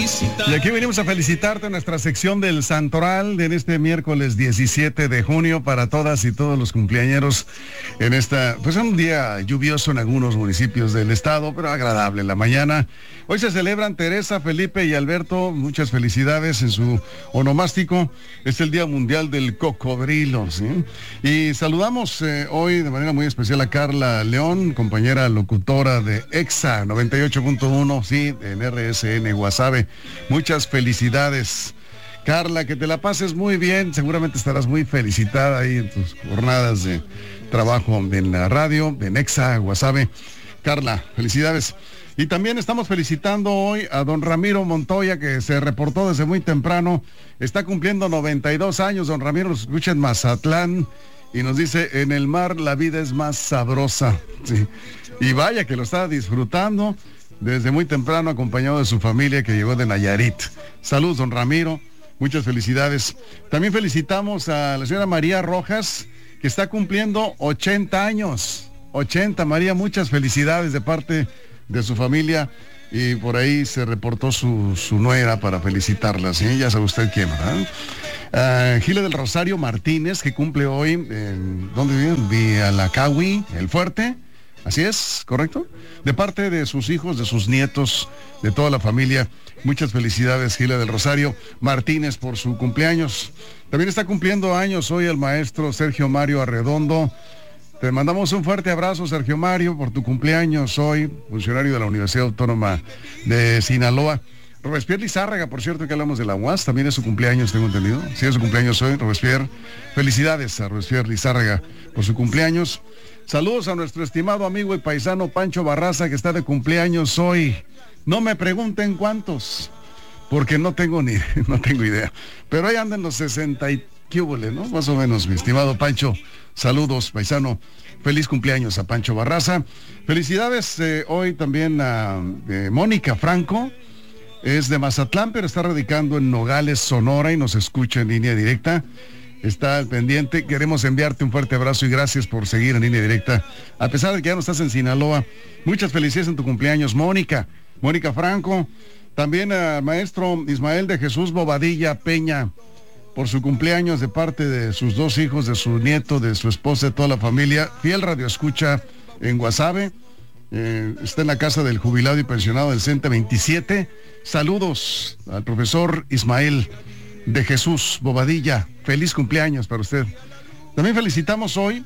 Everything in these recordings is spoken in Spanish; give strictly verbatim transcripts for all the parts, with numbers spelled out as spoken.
Y aquí venimos a felicitarte en nuestra sección del Santoral de este miércoles diecisiete de junio para todas y todos los cumpleañeros en esta, pues un día lluvioso en algunos municipios del estado, pero agradable en la mañana. Hoy se celebran Teresa, Felipe y Alberto, muchas felicidades en su onomástico. Es el Día Mundial del Cocodrilo, ¿sí? Y saludamos eh, hoy de manera muy especial a Carla León, compañera locutora de EXA noventa y ocho punto uno, sí, en R S N Guasave. Muchas felicidades, Carla, que te la pases muy bien, seguramente estarás muy felicitada ahí en tus jornadas de trabajo en la radio, en EXA Guasave. Carla, felicidades. Y también estamos felicitando hoy a don Ramiro Montoya, que se reportó desde muy temprano, está cumpliendo noventa y dos años, don Ramiro nos escucha en Mazatlán y nos dice, en el mar la vida es más sabrosa, sí. Y vaya que lo está disfrutando desde muy temprano, acompañado de su familia que llegó de Nayarit. Saludos, don Ramiro, muchas felicidades. También felicitamos a la señora María Rojas, que está cumpliendo ochenta años. ochenta, María, muchas felicidades de parte de su familia. Y por ahí se reportó su, su nuera para felicitarla, ¿sí? Ya sabe usted quién, ¿verdad? Uh, Gila del Rosario Martínez, que cumple hoy, en, ¿dónde vive? Villalacagui, El Fuerte. Así es, ¿correcto? De parte de sus hijos, de sus nietos, de toda la familia, muchas felicidades, Gila del Rosario Martínez, por su cumpleaños. También está cumpliendo años hoy el maestro Sergio Mario Arredondo. Te mandamos un fuerte abrazo, Sergio Mario, por tu cumpleaños hoy, funcionario de la Universidad Autónoma de Sinaloa. Robespierre Lizárraga, por cierto, que hablamos de la U A S, también es su cumpleaños, tengo entendido. Sí, es su cumpleaños hoy, Robespierre. Felicidades a Robespierre Lizárraga por su cumpleaños. Saludos a nuestro estimado amigo y paisano Pancho Barraza, que está de cumpleaños hoy. No me pregunten cuántos, porque no tengo ni, no tengo idea. Pero ahí andan los sesenta y qué húbole, ¿no? Más o menos, mi estimado Pancho. Saludos, paisano. Feliz cumpleaños a Pancho Barraza. Felicidades eh, hoy también a eh, Mónica Franco. Es de Mazatlán, pero está radicando en Nogales, Sonora, y nos escucha en línea directa. Está al pendiente. Queremos enviarte un fuerte abrazo y gracias por seguir en línea directa. A pesar de que ya no estás en Sinaloa, muchas felicidades en tu cumpleaños, Mónica. Mónica Franco. También al maestro Ismael de Jesús Bobadilla Peña, por su cumpleaños, de parte de sus dos hijos, de su nieto, de su esposa, de toda la familia. Fiel radioescucha en Guasave. Eh, está en la casa del jubilado y pensionado del CENTE veintisiete. Saludos al profesor Ismael de Jesús Bobadilla. Feliz cumpleaños para usted. También felicitamos hoy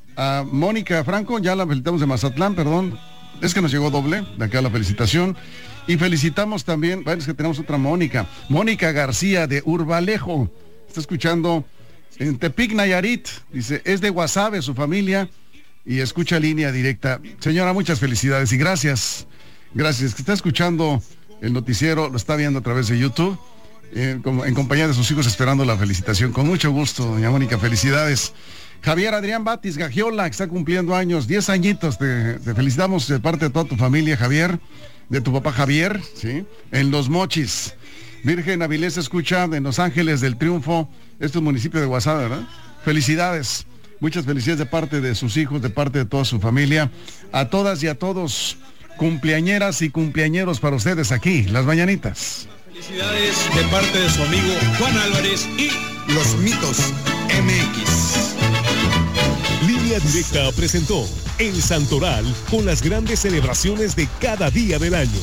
a Mónica Franco, ya la felicitamos de Mazatlán, perdón, es que nos llegó doble, de acá la felicitación. Y felicitamos también, bueno, es que tenemos otra Mónica, Mónica García de Urbalejo, está escuchando en Tepic, Nayarit, dice, es de Guasave su familia y escucha línea directa. Señora, muchas felicidades y gracias, gracias, que está escuchando el noticiero, lo está viendo a través de YouTube. En, en compañía de sus hijos, esperando la felicitación. Con mucho gusto, doña Mónica, felicidades. Javier Adrián Batis Gagiola, que está cumpliendo años, diez añitos, te, te felicitamos de parte de toda tu familia, Javier, de tu papá Javier, ¿sí? En Los Mochis. Virgen Avilés escucha en Los Ángeles del Triunfo, esto es municipio de Guasave, ¿verdad? Felicidades, muchas felicidades de parte de sus hijos, de parte de toda su familia. A todas y a todos, cumpleañeras y cumpleañeros para ustedes aquí, Las Mañanitas. Felicidades de parte de su amigo Juan Álvarez y Los Mitos M X. Línea Directa presentó El Santoral con las grandes celebraciones de cada día del año.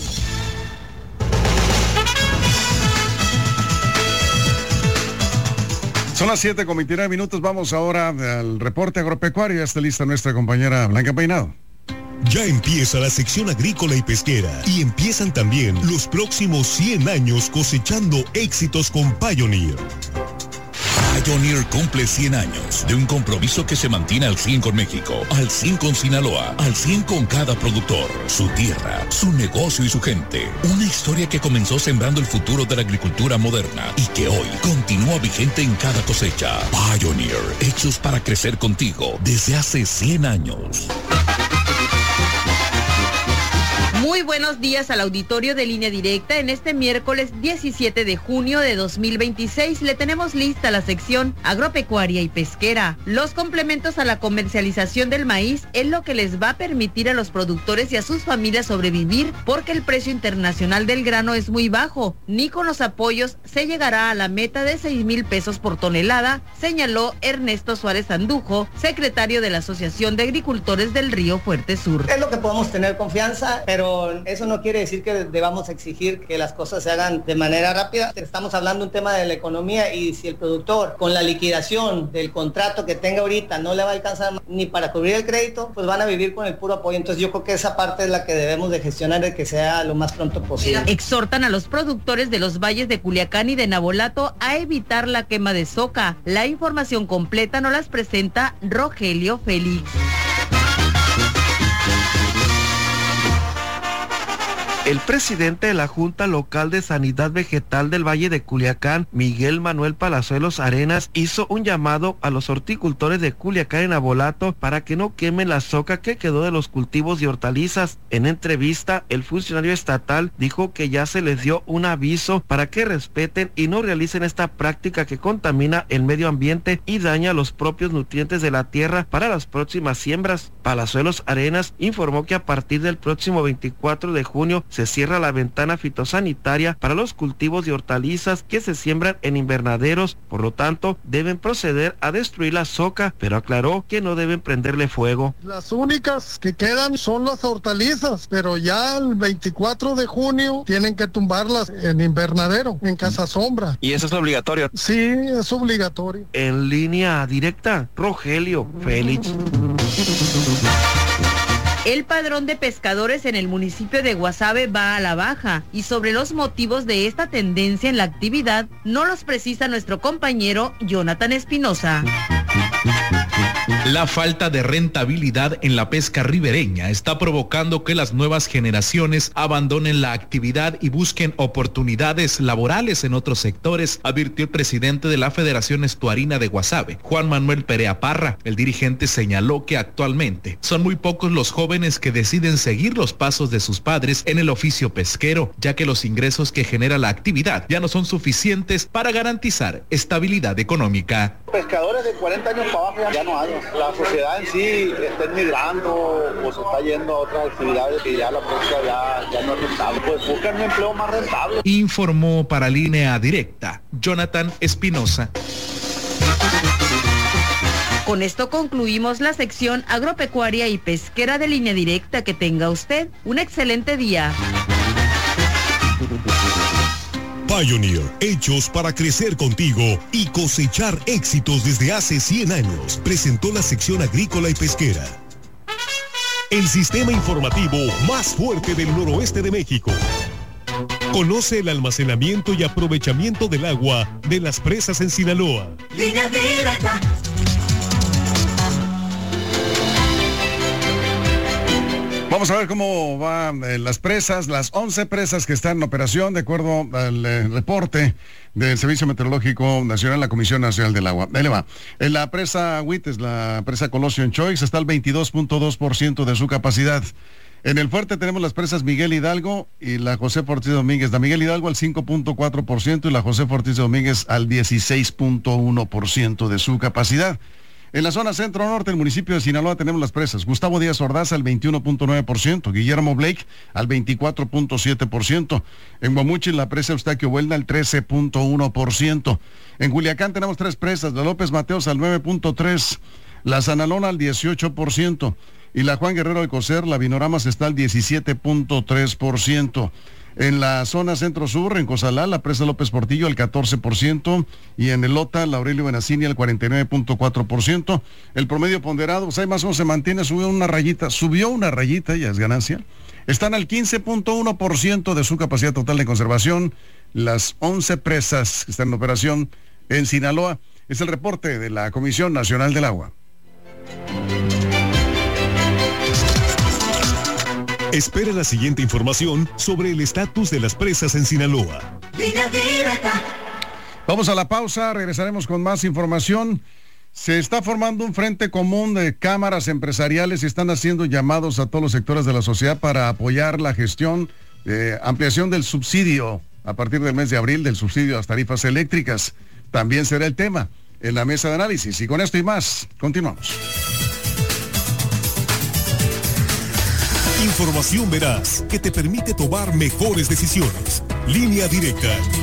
Son las siete con veintinueve minutos, vamos ahora al reporte agropecuario. Ya está lista nuestra compañera Blanca Peinado. Ya empieza la sección agrícola y pesquera y empiezan también los próximos cien años cosechando éxitos con Pioneer. Pioneer cumple cien años de un compromiso que se mantiene al cien con México, al cien con Sinaloa, al cien con cada productor, su tierra, su negocio y su gente. Una historia que comenzó sembrando el futuro de la agricultura moderna y que hoy continúa vigente en cada cosecha. Pioneer, hechos para crecer contigo desde hace cien años. Muy Muy buenos días al auditorio de Línea Directa. En este miércoles diecisiete de junio de dos mil veintiséis le tenemos lista la sección agropecuaria y pesquera. Los complementos a la comercialización del maíz es lo que les va a permitir a los productores y a sus familias sobrevivir, porque el precio internacional del grano es muy bajo. Ni con los apoyos se llegará a la meta de seis mil pesos por tonelada, señaló Ernesto Suárez Andujo, secretario de la Asociación de Agricultores del Río Fuerte Sur. Es lo que podemos tener confianza, pero eso no quiere decir que debamos exigir que las cosas se hagan de manera rápida. Estamos hablando de un tema de la economía, y si el productor con la liquidación del contrato que tenga ahorita no le va a alcanzar ni para cubrir el crédito, pues van a vivir con el puro apoyo. Entonces yo creo que esa parte es la que debemos de gestionar, de que sea lo más pronto posible. Exhortan a los productores de los valles de Culiacán y de Navolato a evitar la quema de soca. La información completa nos las presenta Rogelio Félix. El presidente de la Junta Local de Sanidad Vegetal del Valle de Culiacán, Miguel Manuel Palazuelos Arenas, hizo un llamado a los horticultores de Culiacán y Navolato para que no quemen la soca que quedó de los cultivos de hortalizas. En entrevista, el funcionario estatal dijo que ya se les dio un aviso para que respeten y no realicen esta práctica que contamina el medio ambiente y daña los propios nutrientes de la tierra para las próximas siembras. Palazuelos Arenas informó que a partir del próximo veinticuatro de junio se cierra la ventana fitosanitaria para los cultivos de hortalizas que se siembran en invernaderos, por lo tanto deben proceder a destruir la soca, pero aclaró que no deben prenderle fuego. Las únicas que quedan son las hortalizas, pero ya el veinticuatro de junio tienen que tumbarlas en invernadero, en casa sombra. ¿Y eso es obligatorio? Sí, es obligatorio. En Línea Directa, Rogelio Félix. El padrón de pescadores en el municipio de Guasave va a la baja, y sobre los motivos de esta tendencia en la actividad no los precisa nuestro compañero Jonathan Espinosa. La falta de rentabilidad en la pesca ribereña está provocando que las nuevas generaciones abandonen la actividad y busquen oportunidades laborales en otros sectores, advirtió el presidente de la Federación Estuarina de Guasave, Juan Manuel Perea Parra. El dirigente señaló que actualmente son muy pocos los jóvenes que deciden seguir los pasos de sus padres en el oficio pesquero, ya que los ingresos que genera la actividad ya no son suficientes para garantizar estabilidad económica. Pescadores de cuarenta años para abajo ya no hay. La sociedad en sí está emigrando o se está yendo a otras actividades que ya la pesca ya, ya no es rentable. Pues buscan un empleo más rentable. Informó para Línea Directa Jonathan Espinosa. Con esto concluimos la sección agropecuaria y pesquera de Línea Directa. Que tenga usted un excelente día. Pioneer, hechos para crecer contigo y cosechar éxitos desde hace cien años, presentó la sección agrícola y pesquera. El sistema informativo más fuerte del noroeste de México. Conoce el almacenamiento y aprovechamiento del agua de las presas en Sinaloa. Línea Directa. Vamos a ver cómo van eh, las presas, las once presas que están en operación, de acuerdo al eh, reporte del Servicio Meteorológico Nacional, la Comisión Nacional del Agua. Ahí le va. En la presa Huites, la presa Colosio en Choix, está al veintidós punto dos por ciento de su capacidad. En el fuerte tenemos las presas Miguel Hidalgo y la José Ortiz Domínguez. La Miguel Hidalgo al cinco punto cuatro por ciento y la José Ortiz Domínguez al dieciséis punto uno por ciento de su capacidad. En la zona centro-norte, el municipio de Sinaloa, tenemos las presas. Gustavo Díaz Ordaz al veintiuno punto nueve por ciento, Guillermo Blake al veinticuatro punto siete por ciento. En Guamuchil, la presa Eustaquio Buelna al trece punto uno por ciento. En Culiacán tenemos tres presas, la López Mateos al nueve punto tres por ciento, la Sanalona al dieciocho por ciento y la Juan Guerrero Alcocer, la Vinoramas está al diecisiete punto tres por ciento. En la zona centro-sur, en Cozalá, la presa López Portillo al catorce por ciento y en el Lota, la Aurelio Benacini al cuarenta y nueve punto cuatro por ciento. El promedio ponderado, pues ahí más o menos se mantiene, subió una rayita, subió una rayita, ya es ganancia. Están al quince punto uno por ciento de su capacidad total de conservación, las once presas que están en operación en Sinaloa. Es el reporte de la Comisión Nacional del Agua. Espera la siguiente información sobre el estatus de las presas en Sinaloa. Vamos a la pausa, regresaremos con más información. Se está formando un frente común de cámaras empresariales y están haciendo llamados a todos los sectores de la sociedad para apoyar la gestión de ampliación del subsidio a partir del mes de abril, del subsidio a las tarifas eléctricas. También será el tema en la mesa de análisis. Y con esto y más, continuamos. Información veraz que te permite tomar mejores decisiones. Línea Directa.